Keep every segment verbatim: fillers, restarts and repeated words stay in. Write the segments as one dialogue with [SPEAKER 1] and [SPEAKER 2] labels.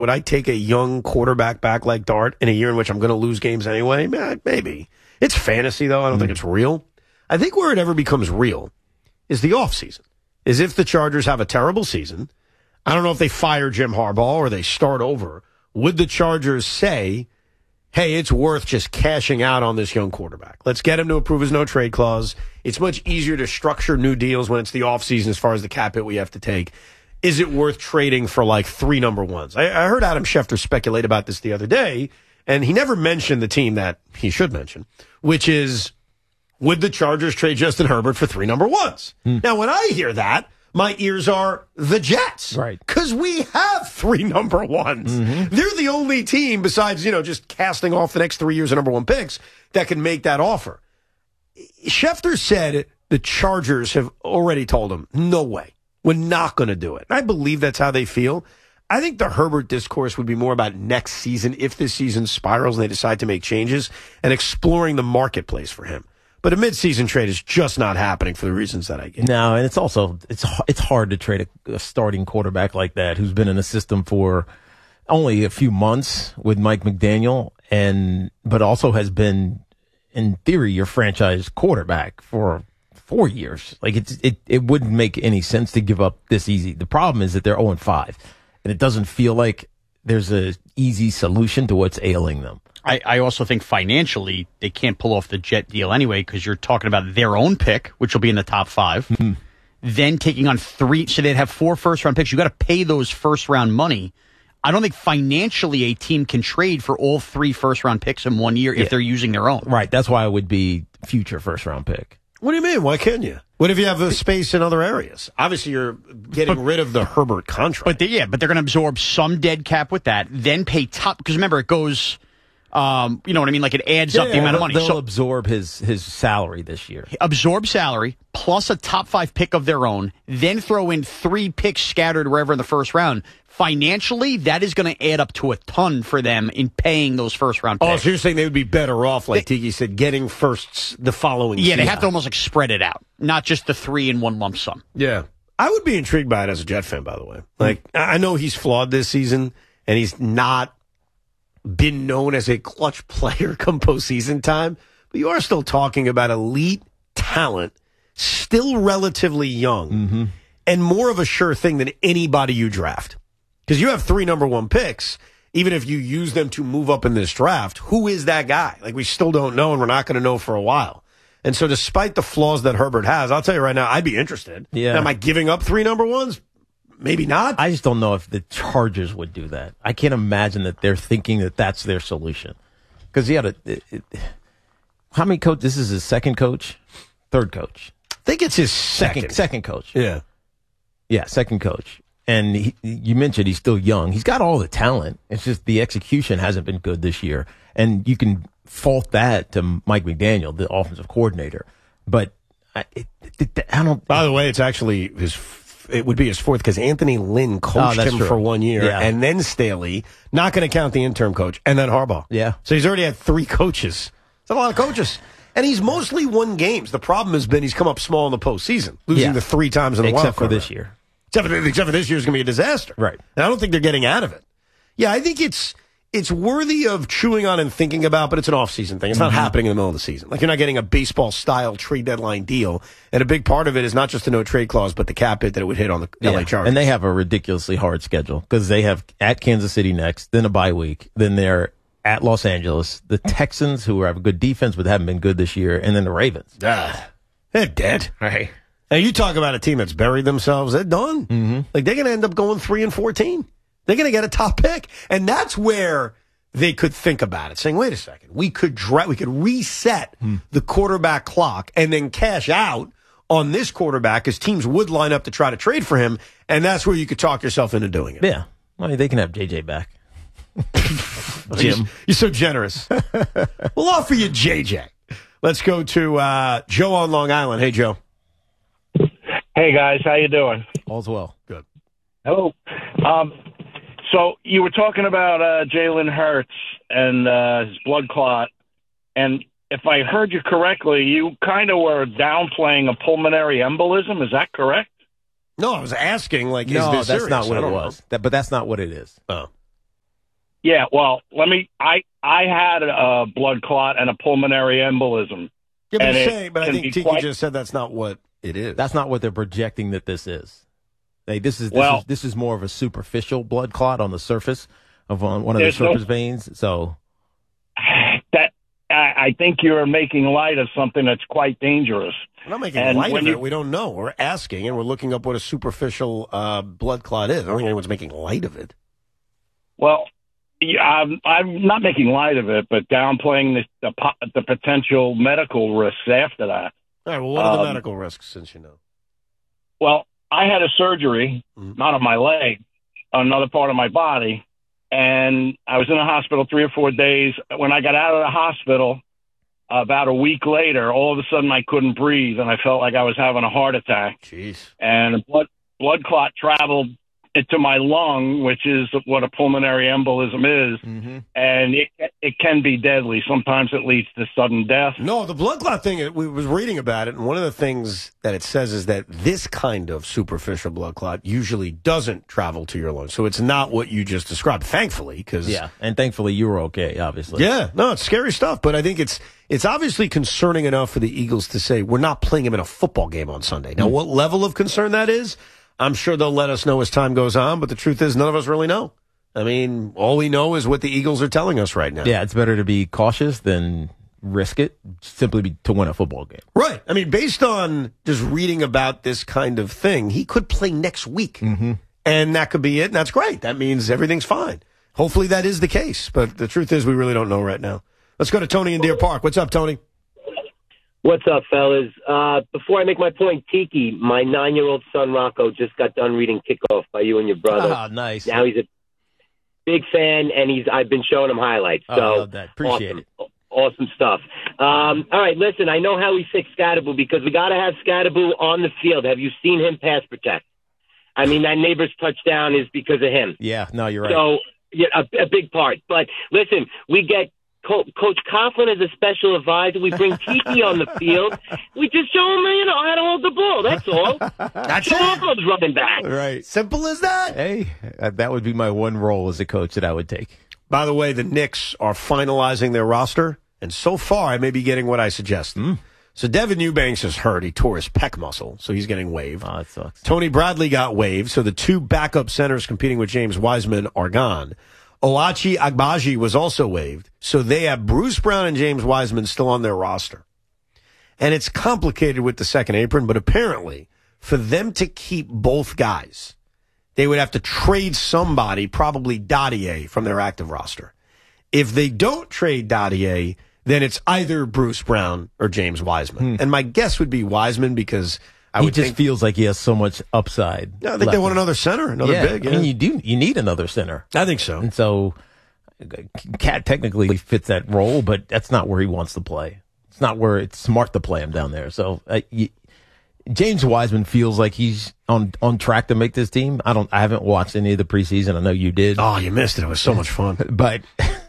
[SPEAKER 1] would I take a young quarterback back like Dart in a year in which I'm going to lose games anyway? Maybe. It's fantasy, though. I don't mm. think it's real. I think where it ever becomes real is the offseason. Is if the Chargers have a terrible season. I don't know if they fire Jim Harbaugh or they start over. Would the Chargers say, hey, it's worth just cashing out on this young quarterback? Let's get him to approve his no-trade clause. It's much easier to structure new deals when it's the offseason as far as the cap hit we have to take. Is it worth trading for like three number ones? I, I heard Adam Schefter speculate about this the other day, and he never mentioned the team that he should mention, which is, would the Chargers trade Justin Herbert for three number ones? Mm. Now, when I hear that, my ears are the Jets.
[SPEAKER 2] Right.
[SPEAKER 1] Because we have three number ones. Mm-hmm. They're the only team besides, you know, just casting off the next three years of number one picks that can make that offer. Schefter said the Chargers have already told him, no way. We're not going to do it. And I believe that's how they feel. I think the Herbert discourse would be more about next season if this season spirals and they decide to make changes and exploring the marketplace for him. But a midseason trade is just not happening for the reasons that I gave.
[SPEAKER 2] No, and it's also it's it's hard to trade a, a starting quarterback like that who's been in the system for only a few months with Mike McDaniel, and but also has been, in theory, your franchise quarterback for four years. Like it's it it wouldn't make any sense to give up this easy. The problem is that they're oh and five, and it doesn't feel like there's a easy solution to what's ailing them.
[SPEAKER 3] I, I also think financially they can't pull off the Jet deal anyway because you're talking about their own pick, which will be in the top five. Mm-hmm. Then taking on three, so they'd have four first-round picks. You got to pay those first-round money. I don't think financially a team can trade for all three first-round picks in one year if yeah. they're using their own.
[SPEAKER 2] Right. That's why it would be future first-round pick.
[SPEAKER 1] What do you mean? Why can't you? What if you have the space in other areas? Obviously, you're getting but, rid of the Herbert contract.
[SPEAKER 3] But they, yeah, but they're going to absorb some dead cap with that. Then pay top because remember it goes. Um, you know what I mean? Like it adds
[SPEAKER 2] yeah,
[SPEAKER 3] up the amount of money.
[SPEAKER 2] They'll
[SPEAKER 3] so,
[SPEAKER 2] absorb his his salary this year.
[SPEAKER 3] Absorb salary plus a top five pick of their own. Then throw in three picks scattered wherever in the first round. Financially, that is going to add up to a ton for them in paying those first round picks.
[SPEAKER 1] Oh, so you're saying they would be better off, like they, Tiki said, getting firsts the following
[SPEAKER 3] yeah,
[SPEAKER 1] season.
[SPEAKER 3] They have to almost like spread it out, not just the three in one lump sum.
[SPEAKER 1] Yeah. I would be intrigued by it as a Jet fan, by the way. Like, mm-hmm. I know he's flawed this season, and he's not been known as a clutch player come postseason time, but you are still talking about elite talent, still relatively young, mm-hmm. and more of a sure thing than anybody you draft. Because you have three number one picks, even if you use them to move up in this draft, who is that guy? Like, we still don't know, and we're not going to know for a while. And so despite the flaws that Herbert has, I'll tell you right now, I'd be interested. Yeah. Now, am I giving up three number ones? Maybe not.
[SPEAKER 2] I just don't know if the Chargers would do that. I can't imagine that they're thinking that that's their solution. Because he had a, it, it, how many coach? This is his second coach, third coach.
[SPEAKER 1] I think it's his second.
[SPEAKER 2] Second, second coach.
[SPEAKER 1] Yeah.
[SPEAKER 2] Yeah, second coach. And he, you mentioned he's still young. He's got all the talent. It's just the execution hasn't been good this year. And you can fault that to Mike McDaniel, the offensive coordinator. But I, it, it, I don't.
[SPEAKER 1] By the way, it's actually his. It would be his fourth because Anthony Lynn coached oh, him true. for one year, yeah. and then Staley, not going to count the interim coach, and then Harbaugh.
[SPEAKER 2] Yeah.
[SPEAKER 1] So he's already had three coaches. That's a lot of coaches. And he's mostly won games. The problem has been he's come up small in the postseason, losing
[SPEAKER 2] yeah.
[SPEAKER 1] the three times in the
[SPEAKER 2] wild
[SPEAKER 1] wild
[SPEAKER 2] card.
[SPEAKER 1] Except for
[SPEAKER 2] this year.
[SPEAKER 1] Except for, except for this year is going to be a disaster.
[SPEAKER 2] Right.
[SPEAKER 1] And I don't think they're getting out of it. Yeah, I think it's it's worthy of chewing on and thinking about, but it's an off-season thing. It's not mm-hmm. happening in the middle of the season. Like, you're not getting a baseball-style trade deadline deal. And a big part of it is not just the no-trade clause, but the cap hit that it would hit on the yeah. L A Chargers.
[SPEAKER 2] And they have a ridiculously hard schedule because they have at Kansas City next, then a bye week, then they're at Los Angeles, the Texans, who have a good defense but haven't been good this year, and then the Ravens.
[SPEAKER 1] Ah, they're dead. Right. And you talk about a team that's buried themselves, they're done. Mm-hmm. Like, they're going to end up going three and fourteen. They're going to get a top pick. And that's where they could think about it, saying, wait a second, we could dra- we could reset hmm. the quarterback clock and then cash out on this quarterback because teams would line up to try to trade for him, and that's where you could talk yourself into doing it.
[SPEAKER 2] Yeah. Well, they can have J J back.
[SPEAKER 1] Jim. You're, you're so generous. We'll offer you J J. Let's go to uh, Joe on Long Island. Hey, Joe.
[SPEAKER 4] Hey, guys. How you doing?
[SPEAKER 2] All's well.
[SPEAKER 1] Good.
[SPEAKER 4] Hello. Um, so you were talking about uh, Jalen Hurts and uh, his blood clot, and if I heard you correctly, you kind of were downplaying a pulmonary embolism. Is that correct?
[SPEAKER 1] No, I was asking, like,
[SPEAKER 2] no,
[SPEAKER 1] is this
[SPEAKER 2] that's
[SPEAKER 1] serious?
[SPEAKER 2] not what it was. That, but that's not what it is.
[SPEAKER 1] Oh.
[SPEAKER 4] Yeah, well, let me. I I had a blood clot and a pulmonary embolism.
[SPEAKER 1] Yeah, but,
[SPEAKER 4] and
[SPEAKER 1] you're
[SPEAKER 4] it
[SPEAKER 1] saying, but I
[SPEAKER 4] can
[SPEAKER 1] think
[SPEAKER 4] be
[SPEAKER 1] Tiki
[SPEAKER 4] quite-
[SPEAKER 1] just said that's not what it is.
[SPEAKER 2] That's not what they're projecting that this is. Hey, this is this,
[SPEAKER 4] Well-
[SPEAKER 2] is this is more of a superficial blood clot on the surface of one, one of the
[SPEAKER 4] There's no-
[SPEAKER 2] surface veins. So
[SPEAKER 4] that I, I think you're making light of something that's quite dangerous.
[SPEAKER 1] We're not making
[SPEAKER 4] And
[SPEAKER 1] light
[SPEAKER 4] when
[SPEAKER 1] of
[SPEAKER 4] you-
[SPEAKER 1] it. We don't know. We're asking, and we're looking up what a superficial uh, blood clot is. I don't think anyone's making light of it.
[SPEAKER 4] Well, yeah, I'm, I'm not making light of it, but downplaying the, the po- the potential medical risks after that.
[SPEAKER 1] All right, well, what are the
[SPEAKER 4] Um,
[SPEAKER 1] medical risks, since you know?
[SPEAKER 4] Well, I had a surgery,
[SPEAKER 1] Mhm.
[SPEAKER 4] not on my leg, on another part of my body, and I was in the hospital three or four days. When I got out of the hospital, about a week later, all of a sudden I couldn't breathe, and I felt like I was having a heart attack.
[SPEAKER 1] Jeez.
[SPEAKER 4] And a blood, blood clot traveled into my lung, which is what a pulmonary embolism is,
[SPEAKER 2] mm-hmm.
[SPEAKER 4] and it it can be deadly. Sometimes it leads to sudden death.
[SPEAKER 1] No, the blood clot thing, we was reading about it, and one of the things that it says is that this kind of superficial blood clot usually doesn't travel to your lungs. So it's not what you just described, thankfully, because
[SPEAKER 2] yeah, and thankfully you were okay. Obviously,
[SPEAKER 1] yeah, no, it's scary stuff, but I think it's it's obviously concerning enough for the Eagles to say we're not playing him in a football game on Sunday. Now, what level of concern that is, I'm sure they'll let us know as time goes on, but the truth is none of us really know. I mean, all we know is what the Eagles are telling us right now.
[SPEAKER 2] Yeah, it's better to be cautious than risk it simply be, to win a football game.
[SPEAKER 1] Right. I mean, based on just reading about this kind of thing, he could play next week.
[SPEAKER 2] Mm-hmm.
[SPEAKER 1] And that could be it, and that's great. That means everything's fine. Hopefully that is the case, but the truth is we really don't know right now. Let's go to Tony in Deer Park. What's up, Tony?
[SPEAKER 5] What's up, fellas? Uh, before I make my point, Tiki, my nine-year-old son, Rocco, just got done reading Kickoff by you and your brother.
[SPEAKER 2] Ah, nice.
[SPEAKER 5] Now he's a big fan, and he's I've been showing him highlights.
[SPEAKER 2] Oh,
[SPEAKER 5] So
[SPEAKER 2] I love that. Appreciate
[SPEAKER 5] awesome.
[SPEAKER 2] it.
[SPEAKER 5] Awesome stuff. Um, all right, listen, I know how we fix Scatterboo because we got to have Scatterboo on the field. Have you seen him pass protect? I mean, that neighbor's touchdown is because of him.
[SPEAKER 2] Yeah, no, you're right.
[SPEAKER 5] So, yeah, a, a big part. But listen, we get Co- Coach Coughlin as a special advisor. We bring Tiki on the field. We just show him, you know, how to hold the ball. That's all.
[SPEAKER 1] That's
[SPEAKER 5] Show
[SPEAKER 1] it.
[SPEAKER 5] him running back.
[SPEAKER 2] Right.
[SPEAKER 1] Simple as that.
[SPEAKER 2] Hey, uh, that would be my one role as a coach that I would take.
[SPEAKER 1] By the way, the Knicks are finalizing their roster, and so far I may be getting what I suggest.
[SPEAKER 2] Mm.
[SPEAKER 1] So Devin Eubanks is hurt. He tore his pec muscle, so he's getting waived.
[SPEAKER 2] Oh, that sucks.
[SPEAKER 1] Tony Bradley got waived, so the two backup centers competing with James Wiseman are gone. Oachi Agbaji was also waived, so they have Bruce Brown and James Wiseman still on their roster. And it's complicated with the second apron, but apparently for them to keep both guys, they would have to trade somebody, probably Dadier, from their active roster. If they don't trade Dadier, then it's either Bruce Brown or James Wiseman. And my guess would be Wiseman because I
[SPEAKER 2] He
[SPEAKER 1] would
[SPEAKER 2] just
[SPEAKER 1] think,
[SPEAKER 2] feels like he has so much upside.
[SPEAKER 1] I think they want another center, another
[SPEAKER 2] yeah,
[SPEAKER 1] big.
[SPEAKER 2] I
[SPEAKER 1] Yeah.
[SPEAKER 2] mean, you do. You need another center,
[SPEAKER 1] I think so.
[SPEAKER 2] and so Cat technically fits that role, but that's not where he wants to play. It's not where it's smart to play him down there. So uh, you, James Wiseman feels like he's on on track to make this team. I don't. I haven't watched any of the preseason. I know you did,
[SPEAKER 1] Oh, you missed it. It was so much fun.
[SPEAKER 2] but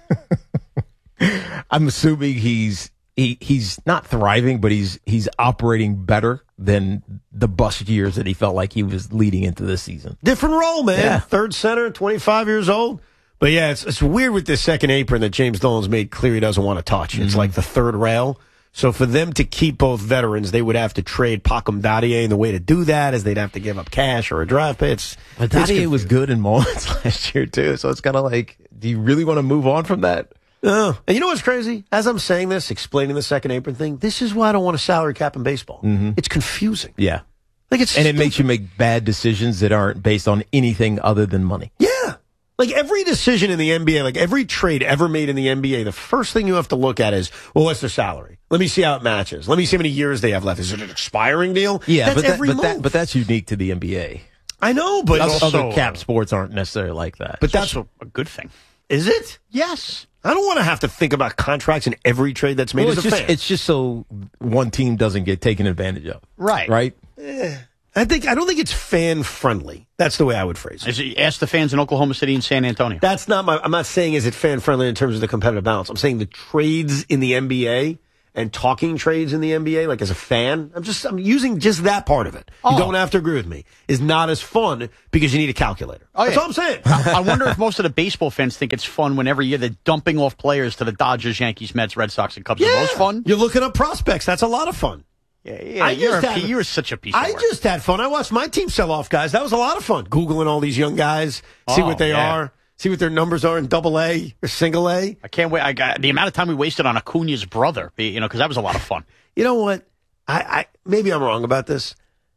[SPEAKER 2] I'm assuming he's he he's not thriving, but he's he's operating better than the bust years that he felt like he was leading into this season.
[SPEAKER 1] Different role, man.
[SPEAKER 2] Yeah.
[SPEAKER 1] Third center, twenty-five years old. But yeah, it's it's weird with this second apron that James Dolan's made clear he doesn't want to touch. It's like the third rail. So for them to keep both veterans, they would have to trade Pacom Dadier, and the way to do that is they'd have to give up cash or a draft pick. It's,
[SPEAKER 2] But
[SPEAKER 1] it's
[SPEAKER 2] Dadier was
[SPEAKER 1] confusing.
[SPEAKER 2] good in moments last year too, so it's kind of like, do you really want to move on from that?
[SPEAKER 1] Oh. And you know what's crazy? As I'm saying this, explaining the second apron thing, this is why I don't want a salary cap in baseball. It's confusing.
[SPEAKER 2] Yeah,
[SPEAKER 1] Like it's
[SPEAKER 2] and it
[SPEAKER 1] stupid.
[SPEAKER 2] makes you make bad decisions that aren't based on anything other than money.
[SPEAKER 1] Yeah. Like every decision in the N B A, like every trade ever made in the N B A, the first thing you have to look at is, well, what's their salary? Let me see how it matches. Let me see how many years they have left. Is it an expiring deal?
[SPEAKER 2] Yeah,
[SPEAKER 1] that's
[SPEAKER 2] but that,
[SPEAKER 1] every
[SPEAKER 2] but
[SPEAKER 1] move.
[SPEAKER 2] that but that's unique to the N B A.
[SPEAKER 1] I know, but
[SPEAKER 2] Other,
[SPEAKER 1] also,
[SPEAKER 2] other cap sports aren't necessarily like that.
[SPEAKER 1] But
[SPEAKER 3] It's
[SPEAKER 1] that's
[SPEAKER 3] also a good thing.
[SPEAKER 1] is it?
[SPEAKER 3] Yes.
[SPEAKER 1] I don't want to have to think about contracts in every trade that's made
[SPEAKER 2] Well,
[SPEAKER 1] as
[SPEAKER 2] it's
[SPEAKER 1] a
[SPEAKER 2] just
[SPEAKER 1] fan.
[SPEAKER 2] it's just so one team doesn't get taken advantage of.
[SPEAKER 3] Right.
[SPEAKER 2] Right.
[SPEAKER 1] I think I don't think it's fan friendly. That's the way I would phrase it.
[SPEAKER 3] As you ask the fans in Oklahoma City and San Antonio.
[SPEAKER 1] That's not my. I'm not saying is it fan friendly in terms of the competitive balance. I'm saying the trades in the N B A and talking trades in the N B A, like as a fan, I'm just I'm using just that part of it. You
[SPEAKER 3] Oh.
[SPEAKER 1] don't have to agree with me. Is not as fun because you need a calculator.
[SPEAKER 3] Oh,
[SPEAKER 1] That's
[SPEAKER 3] yeah.
[SPEAKER 1] all I'm saying.
[SPEAKER 3] I wonder if most of the baseball fans think it's fun when every year they're dumping off players to the Dodgers, Yankees, Mets, Red Sox, and Cubs. The most fun?
[SPEAKER 1] You're looking up prospects. That's a lot of fun.
[SPEAKER 3] Yeah, yeah.
[SPEAKER 1] I
[SPEAKER 3] You're,
[SPEAKER 1] just
[SPEAKER 3] a,
[SPEAKER 1] had-
[SPEAKER 3] you're such a piece of
[SPEAKER 1] I
[SPEAKER 3] work.
[SPEAKER 1] just had fun. I watched my team sell off guys. That was a lot of fun. Googling all these young guys, see
[SPEAKER 3] Oh,
[SPEAKER 1] what they
[SPEAKER 3] yeah.
[SPEAKER 1] are, see what their numbers are in double A or single A.
[SPEAKER 3] I can't wait. I got the amount of time we wasted on Acuna's brother, you know, because that was a lot of fun.
[SPEAKER 1] You know what? I, I maybe I'm wrong about this.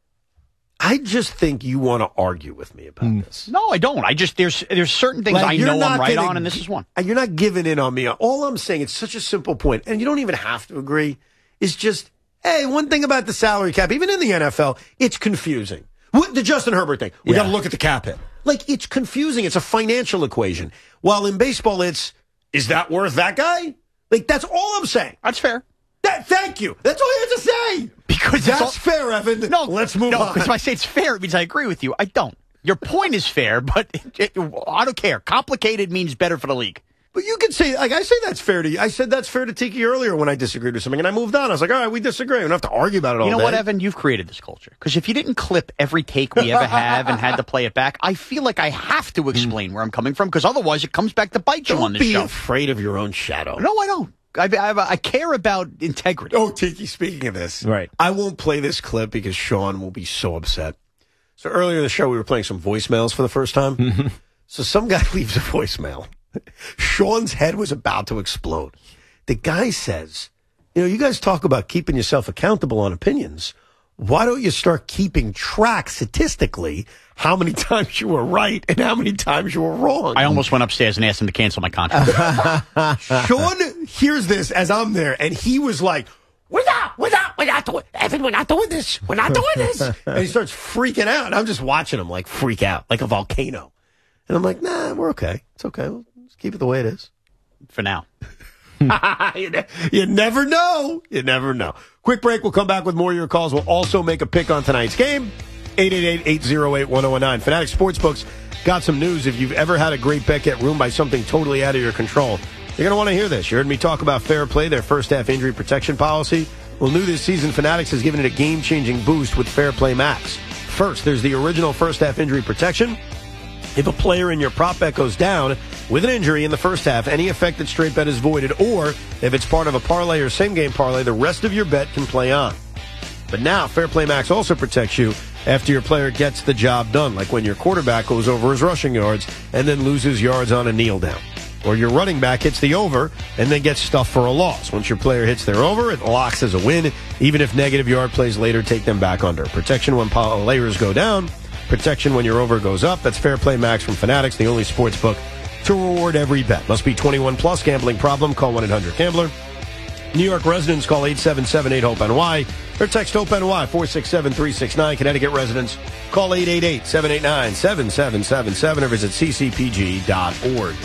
[SPEAKER 1] I just think you want to argue with me about this.
[SPEAKER 3] No, I don't. I just there's there's certain things
[SPEAKER 1] Like,
[SPEAKER 3] I
[SPEAKER 1] you're
[SPEAKER 3] know
[SPEAKER 1] not
[SPEAKER 3] I'm right
[SPEAKER 1] gonna
[SPEAKER 3] on, and this
[SPEAKER 1] gi-
[SPEAKER 3] is one.
[SPEAKER 1] and You're not giving in on me. All I'm saying, it's such a simple point, and you don't even have to agree, is just, hey, one thing about the salary cap, even in the N F L, it's confusing. What, the Justin Herbert thing, we
[SPEAKER 2] Yeah.
[SPEAKER 1] got to look at the cap hit. Like, it's confusing. It's a financial equation. While in baseball, it's, is that worth that guy? Like, that's all I'm saying.
[SPEAKER 3] That's fair.
[SPEAKER 1] That, thank you. That's all you have to say.
[SPEAKER 3] Because
[SPEAKER 1] That's
[SPEAKER 3] it's all-
[SPEAKER 1] fair, Evan.
[SPEAKER 3] No,
[SPEAKER 1] let's move
[SPEAKER 3] no,
[SPEAKER 1] on.
[SPEAKER 3] because if I say it's fair, it means I agree with you. I don't. Your point is fair, but it, it, I don't care. Complicated means better for the league.
[SPEAKER 1] But you could say, like, I say that's fair to you. I said that's fair to Tiki earlier when I disagreed with something, and I moved on. I was like, all right, we disagree. We don't have to argue about it all
[SPEAKER 3] You know
[SPEAKER 1] day.
[SPEAKER 3] what, Evan? You've created this culture. Because if you didn't clip every take we ever have and had to play it back, I feel like I have to explain where I'm coming from, because otherwise it comes back to bite you
[SPEAKER 1] Don't
[SPEAKER 3] on this
[SPEAKER 1] be
[SPEAKER 3] show.
[SPEAKER 1] afraid of your own shadow.
[SPEAKER 3] No, I don't. I, I, I care about integrity.
[SPEAKER 1] Oh, Tiki, speaking of this,
[SPEAKER 2] Right.
[SPEAKER 1] I won't play this clip because Sean will be so upset. So earlier in the show, we were playing some voicemails for the first time. So some guy leaves a voicemail. Sean's head was about to explode. The guy says, you know, you guys talk about keeping yourself accountable on opinions. Why don't you start keeping track statistically how many times you were right and how many times you were wrong?
[SPEAKER 3] I almost went upstairs and asked him to cancel my contract.
[SPEAKER 1] Sean hears this as I'm there, and he was like, we're not, we're not, we're not doing, Evan, we're not doing this. We're not doing this. And he starts freaking out. And I'm just watching him like freak out, like a volcano. And I'm like, nah, we're okay. It's okay. We'll just keep it the way it is.
[SPEAKER 3] For now.
[SPEAKER 1] you, ne- you never know. You never know. Quick break. We'll come back with more of your calls. We'll also make a pick on tonight's game. eight eight eight, eight oh eight, one oh one nine. Fanatic Sportsbooks got some news. If you've ever had a great bet get ruined by something totally out of your control, you're going to want to hear this. You heard me talk about Fair Play, their first half injury protection policy. Well, new this season, Fanatics has given it a game-changing boost with Fair Play Max. First, there's the original first half injury protection. If a player in your prop bet goes down with an injury in the first half, any affected straight bet is voided, or if it's part of a parlay or same-game parlay, the rest of your bet can play on. But now, Fair Play Max also protects you after your player gets the job done, like when your quarterback goes over his rushing yards and then loses yards on a kneel down. Or your running back hits the over and then gets stuffed for a loss. Once your player hits their over, it locks as a win, even if negative yard plays later take them back under. Protection when players go down. Protection when your over goes up. That's Fair Play Max from Fanatics, the only sports book to reward every bet. Must be twenty-one plus. Gambling problem? Call one eight hundred gambler. New York residents call eight seven seven, eight hope N Y or text HOPE-NY four six seven, three six nine. Connecticut residents call eight eight eight, seven eight nine, seven seven seven seven or visit c c p g dot org.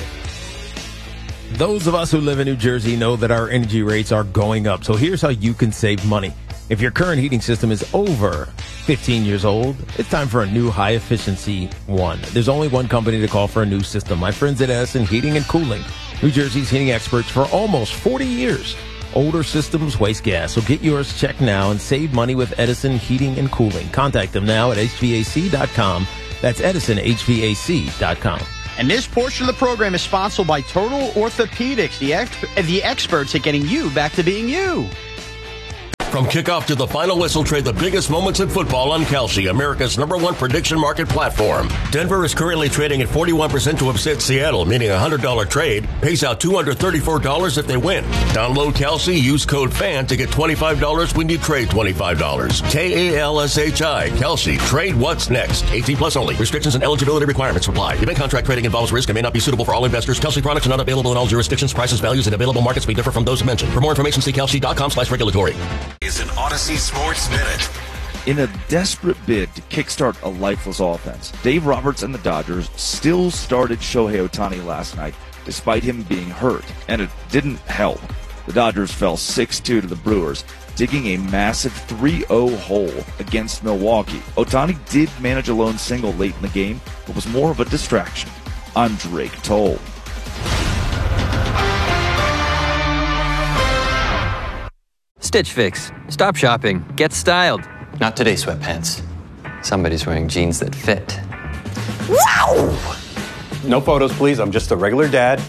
[SPEAKER 2] Those of us who live in New Jersey know that our energy rates are going up. So here's how you can save money. If your current heating system is over fifteen years old, it's time for a new high-efficiency one. There's only one company to call for a new system. My friends at Edison Heating and Cooling, New Jersey's heating experts for almost forty years. Older systems waste gas, so get yours checked now and save money with Edison Heating and Cooling. Contact them now at H V A C dot com. That's Edison H V A C dot com.
[SPEAKER 3] And this portion of the program is sponsored by Total Orthopedics, the, ex- the experts at getting you back to being you.
[SPEAKER 6] From kickoff to the final whistle, trade the biggest moments in football on Kalshi, America's number one prediction market platform. Denver is currently trading at forty-one percent to upset Seattle, meaning a one hundred dollars trade pays out two hundred thirty-four dollars if they win. Download Kalshi, use code FAN to get twenty-five dollars when you trade twenty-five dollars. K A L S H I, Kalshi. Trade what's next. eighteen plus only. Restrictions and eligibility requirements apply. Event contract trading involves risk and may not be suitable for all investors. Kalshi products are not available in all jurisdictions. Prices, values, and available markets may differ from those mentioned. For more information, see Kalshi dot com slash regulatory.
[SPEAKER 7] Is an Odyssey Sports Minute.
[SPEAKER 8] In a desperate bid to kickstart a lifeless offense, Dave Roberts and the Dodgers still started Shohei Ohtani last night, despite him being hurt, and it didn't help. The Dodgers fell six two to the Brewers, digging a massive three oh hole against Milwaukee. Ohtani did manage a lone single late in the game, but was more of a distraction. I'm Drake Toll.
[SPEAKER 9] Stitch Fix. Stop shopping. Get styled.
[SPEAKER 10] Not today, sweatpants. Somebody's wearing jeans that fit. Wow!
[SPEAKER 11] No photos, please. I'm just a regular dad